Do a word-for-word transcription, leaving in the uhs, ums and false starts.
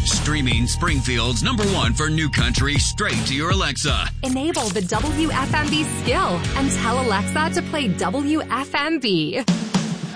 Streaming Springfield's number one for new country straight to your Alexa. Enable the W F M B skill and tell Alexa to play W F M B.